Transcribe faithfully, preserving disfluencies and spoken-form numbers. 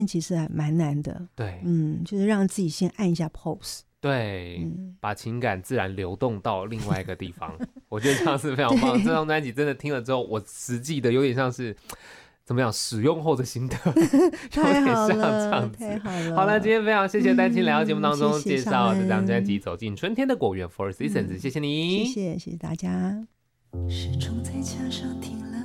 其实还蛮难的。 对， 嗯，就是让自己先按一下 pause。 对、 嗯、 把情感自然流动到另外一个地方我觉得这样是非常棒。这张专辑真的听了之后，我实际的有点像是怎么样使用后的心得太好了， 有点像这样子。 太好了。 好了，今天非常谢谢丹青来到节目当中、 嗯、谢谢介绍这张专辑《走进春天的果园》Four Seasons、嗯、谢谢你， 谢谢谢谢大家。 时钟在墙上停了